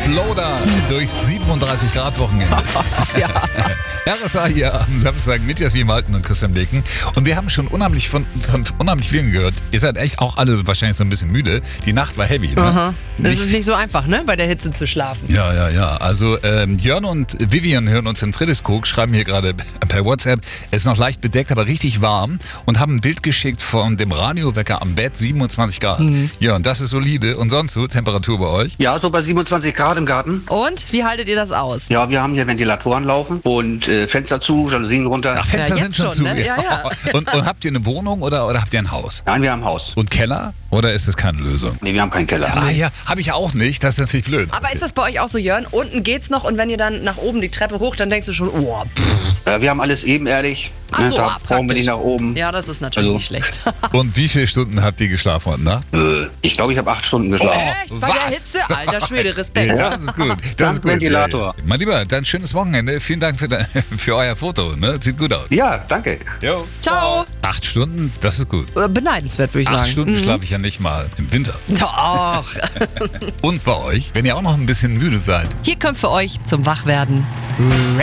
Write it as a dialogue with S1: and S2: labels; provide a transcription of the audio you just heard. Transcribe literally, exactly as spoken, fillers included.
S1: Exploder durch siebenunddreißig Grad Wochenende.
S2: Ja.
S1: R S A hier am Samstag mit Jasmin Walten und Christian Leken. Und wir haben schon unheimlich von, von unheimlich vielen gehört. Ihr seid echt auch alle wahrscheinlich so ein bisschen müde. Die Nacht war heavy, ne?
S2: Aha. Das
S1: Nicht-
S2: ist nicht so einfach, ne? Bei der Hitze zu schlafen.
S1: Ja, ja, ja. Also ähm, Jörn und Vivian hören uns in Friedrichskoog, schreiben hier gerade per WhatsApp, es ist noch leicht bedeckt, aber richtig warm und haben ein Bild geschickt von dem Radiowecker am Bett, siebenundzwanzig Grad.
S2: Mhm.
S1: Jörn, das ist solide. Und sonst so, Temperatur bei euch?
S3: Ja, so bei siebenundzwanzig Grad im Garten.
S2: Und wie haltet ihr das aus?
S3: Ja, wir haben hier Ventilatoren laufen und äh, Fenster zu, Jalousien runter.
S1: Ach, Fenster
S2: Ja,
S1: sind
S2: jetzt
S1: schon,
S2: schon,
S1: zu.
S2: ne? Ja, ja.
S1: Und, und habt ihr eine Wohnung oder, oder habt ihr ein Haus?
S3: Nein, wir haben ein Haus.
S1: Und Keller? Oder ist das keine Lösung?
S3: Nee, wir haben keinen Keller.
S1: Ah ja, habe ich auch nicht. Das ist natürlich blöd.
S2: Aber ist das bei euch auch so, Jörn? Unten geht's noch und wenn ihr dann nach oben die Treppe hoch, dann denkst du schon, oh, pff.
S3: Äh, wir haben alles ebenerdig.
S2: Ach so,
S3: da
S2: ah,
S3: brauchen wir
S2: praktisch.
S3: nicht nach oben.
S2: Ja, das ist natürlich
S3: Also-
S2: nicht schlecht.
S1: Und wie viele Stunden habt ihr geschlafen heute Nacht?
S3: Äh, ich glaube, ich habe acht Stunden geschlafen.
S2: Echt? Bei der
S1: was?
S2: Hitze? Alter Schwede, Respekt.
S1: Ja, das ist gut. Das
S3: Dank
S1: ist gut.
S3: Ventilator.
S1: Ja, ja. Mein Lieber, dann schönes Wochenende. Vielen Dank für, de- für euer Foto. Ne? Sieht gut aus.
S3: Ja, danke.
S1: Jo.
S2: Ciao.
S1: Acht Stunden, das ist gut.
S2: Äh, Beneidenswert, würde ich
S1: Acht
S2: sagen.
S1: Stunden schlafe ich ja nicht mal im Winter.
S2: Doch.
S1: Und bei euch, wenn ihr auch noch ein bisschen müde seid.
S2: Hier kommt für euch zum Wachwerden